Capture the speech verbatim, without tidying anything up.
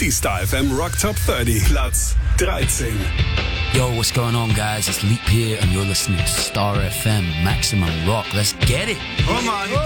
Die Star F M Rock Top dreißig, Platz dreizehn. Yo, what's going on, guys? It's Leap here, and you're listening to Star F M Maximum Rock. Let's get it! Come on.